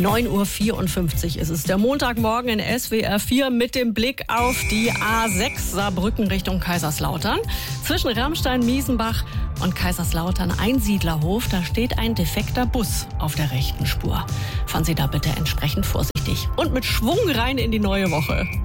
9:54 Uhr ist es. Der Montagmorgen in SWR 4 mit dem Blick auf die A6 Saarbrücken Richtung Kaiserslautern. Zwischen Ramstein-Miesenbach und Kaiserslautern Einsiedlerhof, da steht ein defekter Bus auf der rechten Spur. Fahren Sie da bitte entsprechend vorsichtig und mit Schwung rein in die neue Woche.